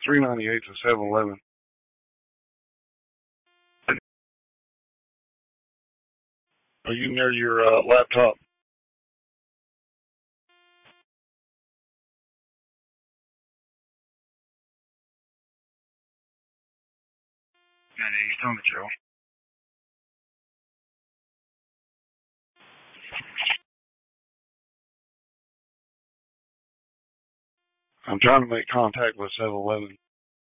398 to 711. Are you near your laptop? And he's telling the Joe. I'm trying to make contact with 711.